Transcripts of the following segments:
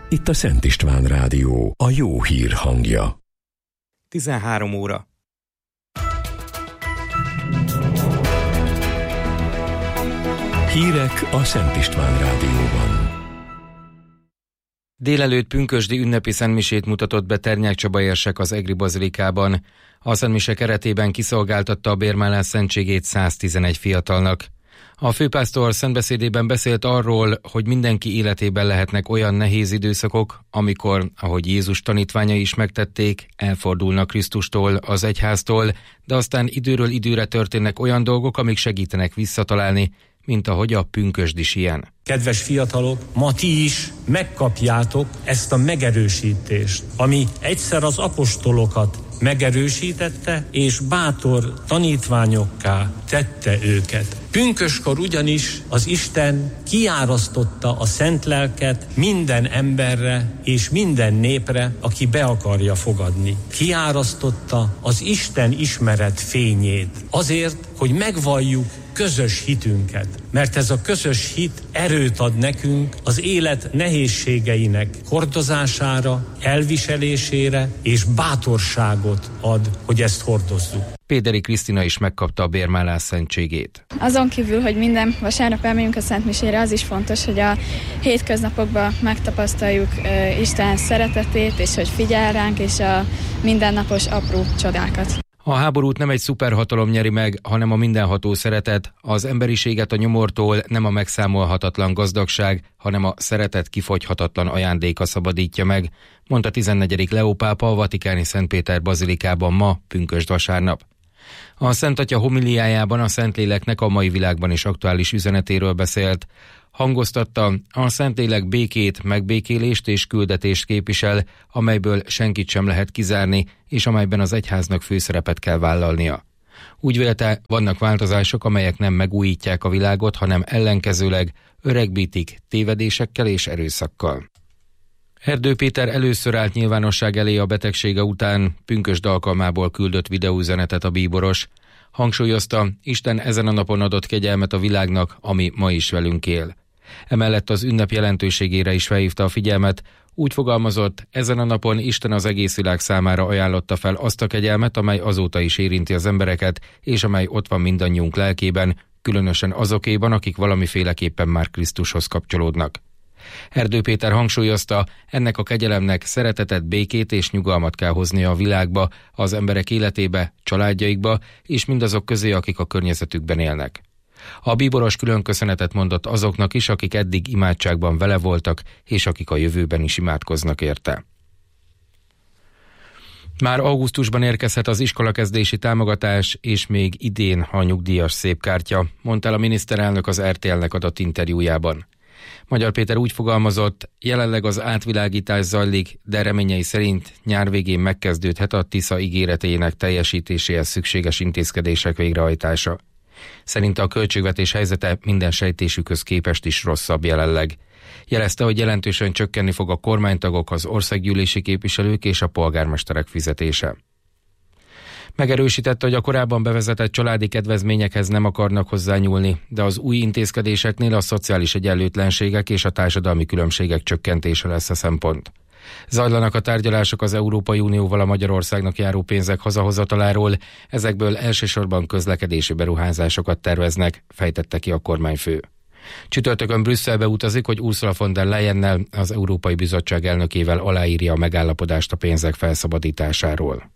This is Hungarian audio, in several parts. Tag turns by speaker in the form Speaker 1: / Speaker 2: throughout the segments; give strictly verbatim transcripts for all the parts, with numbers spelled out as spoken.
Speaker 1: Itt a Szent István Rádió, a jó hír hangja.
Speaker 2: tizenhárom óra.
Speaker 1: Hírek a Szent István Rádióban.
Speaker 2: Délelőtt pünkösdi ünnepi szentmisét mutatott be Ternyák Csaba érsek az Egri bazilikában. A szentmise keretében kiszolgáltatta a bérmálás szentségét száztizenegy fiatalnak. A főpásztor szentbeszédében beszélt arról, hogy mindenki életében lehetnek olyan nehéz időszakok, amikor, ahogy Jézus tanítványai is megtették, elfordulnak Krisztustól, az egyháztól, de aztán időről időre történnek olyan dolgok, amik segítenek visszatalálni, mint ahogy a pünkösd is ilyen.
Speaker 3: Kedves fiatalok, ma ti is megkapjátok ezt a megerősítést, ami egyszer az apostolokat megerősítette, és bátor tanítványokká tette őket. Pünköskor ugyanis az Isten kiárasztotta a szent lelket minden emberre és minden népre, aki be akarja fogadni. Kiárasztotta az Isten ismeret fényét azért, hogy megvalljuk közös hitünket, mert ez a közös hit erőt ad nekünk az élet nehézségeinek hordozására, elviselésére, és bátorságot ad, hogy ezt hordozzuk.
Speaker 2: Péteri Krisztina is megkapta a bérmálás szentségét.
Speaker 4: Azon kívül, hogy minden vasárnap elmegyünk a szentmisére, az is fontos, hogy a hétköznapokban megtapasztaljuk uh, Isten szeretetét, és hogy figyel ránk, és a mindennapos apró csodákat.
Speaker 2: A háborút nem egy szuperhatalom nyeri meg, hanem a mindenható szeretet, az emberiséget a nyomortól nem a megszámolhatatlan gazdagság, hanem a szeretet kifogyhatatlan ajándéka szabadítja meg, mondta tizennegyedik Leó pápa a vatikáni Szent Péter bazilikában ma, pünkösd vasárnap. A Szent Atya homiliájában a Szentléleknek a mai világban is aktuális üzenetéről beszélt. Hangoztatta, a Szentlélek békét, megbékélést és küldetést képvisel, amelyből senkit sem lehet kizárni, és amelyben az egyháznak főszerepet kell vállalnia. Úgy vélte, vannak változások, amelyek nem megújítják a világot, hanem ellenkezőleg öregbítik tévedésekkel és erőszakkal. Erdő Péter először állt nyilvánosság elé a betegsége után, pünkösd alkalmából küldött videóüzenetet a bíboros. Hangsúlyozta, Isten ezen a napon adott kegyelmet a világnak, ami ma is velünk él. Emellett az ünnep jelentőségére is felhívta a figyelmet, úgy fogalmazott, ezen a napon Isten az egész világ számára ajánlotta fel azt a kegyelmet, amely azóta is érinti az embereket, és amely ott van mindannyiunk lelkében, különösen azokéban, akik valamiféleképpen már Krisztushoz kapcsolódnak. Erdő Péter hangsúlyozta, ennek a kegyelemnek szeretetet, békét és nyugalmat kell hoznia a világba, az emberek életébe, családjaikba, és mindazok közé, akik a környezetükben élnek. A bíboros külön köszönetet mondott azoknak is, akik eddig imádságban vele voltak, és akik a jövőben is imádkoznak érte. Már augusztusban érkezhet az iskolakezdési támogatás, és még idén a nyugdíjas szépkártya, mondta el a miniszterelnök az er té el-nek adott interjújában. Magyar Péter úgy fogalmazott, jelenleg az átvilágítás zajlik, de reményei szerint nyár végén megkezdődhet a Tisza ígéretének teljesítéséhez szükséges intézkedések végrehajtása. Szerinte a költségvetés helyzete minden sejtésükhöz képest is rosszabb jelenleg. Jelezte, hogy jelentősen csökkenni fog a kormánytagok, az országgyűlési képviselők és a polgármesterek fizetése. Megerősítette, hogy a korábban bevezetett családi kedvezményekhez nem akarnak hozzányúlni, de az új intézkedéseknél a szociális egyenlőtlenségek és a társadalmi különbségek csökkentése lesz a szempont. Zajlanak a tárgyalások az Európai Unióval a Magyarországnak járó pénzek hazahozataláról, ezekből elsősorban közlekedési beruházásokat terveznek, fejtette ki a kormányfő. Csütörtökön Brüsszelbe utazik, hogy Ursula von der Leyennel, az Európai Bizottság elnökével aláírja a megállapodást a pénzek felszabadításáról.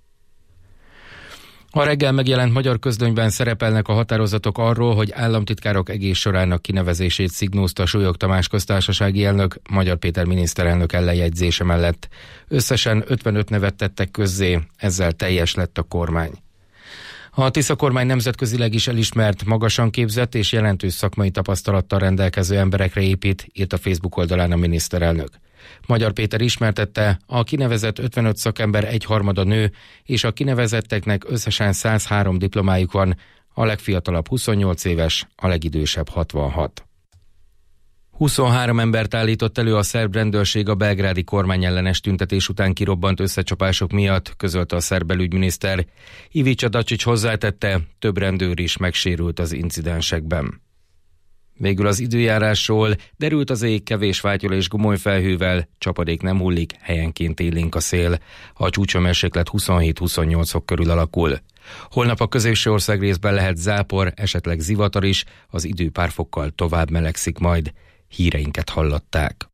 Speaker 2: A reggel megjelent magyar közlönyben szerepelnek a határozatok arról, hogy államtitkárok egész sorának kinevezését szignózta Súlyog Tamás köztársasági elnök, Magyar Péter miniszterelnök ellenjegyzése mellett. Összesen ötvenöt nevet tettek közzé, ezzel teljes lett a kormány. A Tisza kormány nemzetközileg is elismert, magasan képzett és jelentős szakmai tapasztalattal rendelkező emberekre épít, írt a Facebook oldalán a miniszterelnök. Magyar Péter ismertette, a kinevezett ötvenöt szakember egyharmada nő, és a kinevezetteknek összesen száz három diplomájuk van, a legfiatalabb huszonnyolc éves, a legidősebb hatvanhat. huszonhárom embert állított elő a szerb rendőrség a belgrádi kormányellenes tüntetés után kirobbant összecsapások miatt, közölte a szerb belügyminiszter. Ivica Dačić hozzátette, több rendőr is megsérült az incidensekben. Végül az időjárásról: derült az ég, kevés vátyol és gomoly felhővel, csapadék nem hullik, helyenként élénk a szél. A csúcshőmérséklet huszonhét-huszonnyolc fok körül alakul. Holnap a középső ország részben lehet zápor, esetleg zivatar is, az idő pár fokkal tovább melegszik majd. Híreinket hallották.